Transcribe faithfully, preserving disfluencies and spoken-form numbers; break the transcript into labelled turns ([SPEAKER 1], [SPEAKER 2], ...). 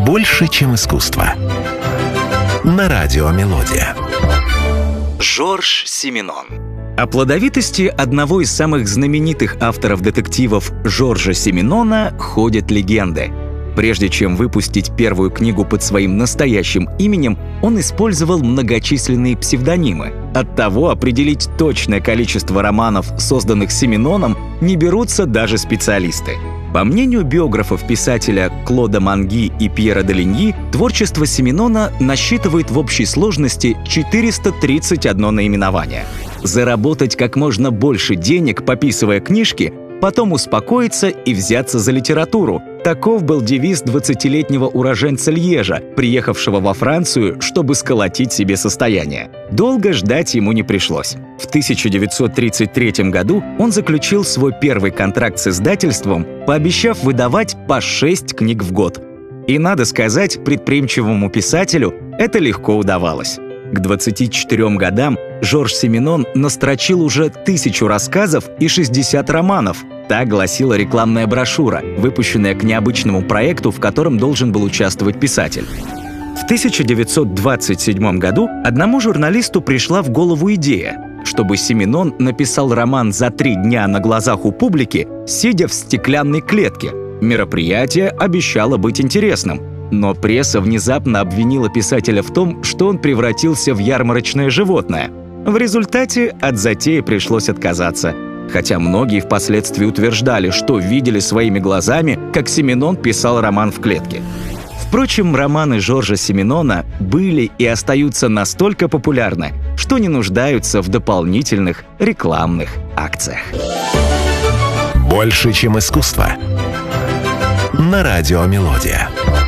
[SPEAKER 1] Больше, чем искусство. На радио «Мелодия».
[SPEAKER 2] Жорж Сименон. О плодовитости одного из самых знаменитых авторов детективов Жоржа Сименона ходят легенды. Прежде чем выпустить первую книгу под своим настоящим именем, он использовал многочисленные псевдонимы. Оттого определить точное количество романов, созданных Сименоном, не берутся даже специалисты. По мнению биографов писателя Клода Манги и Пьера де Линьи, творчество Сименона насчитывает в общей сложности четыреста тридцать одно наименование. Заработать как можно больше денег, пописывая книжки, потом успокоиться и взяться за литературу. Таков был девиз двадцатилетнего уроженца Льежа, приехавшего во Францию, чтобы сколотить себе состояние. Долго ждать ему не пришлось. В тысяча девятьсот тридцать третьем году он заключил свой первый контракт с издательством, пообещав выдавать по шесть книг в год. И, надо сказать, предприимчивому писателю это легко удавалось. К двадцати четырем годам Жорж Сименон настрочил уже тысячу рассказов и шестьдесят романов. Так гласила рекламная брошюра, выпущенная к необычному проекту, в котором должен был участвовать писатель. В тысяча девятьсот двадцать седьмом году одному журналисту пришла в голову идея, чтобы Сименон написал роман за три дня на глазах у публики, сидя в стеклянной клетке. Мероприятие обещало быть интересным. Но пресса внезапно обвинила писателя в том, что он превратился в ярмарочное животное. В результате от затеи пришлось отказаться. Хотя многие впоследствии утверждали, что видели своими глазами, как Сименон писал роман в клетке. Впрочем, романы Жоржа Сименона были и остаются настолько популярны, что не нуждаются в дополнительных рекламных акциях.
[SPEAKER 1] Больше, чем искусство. На радио «Мелодия».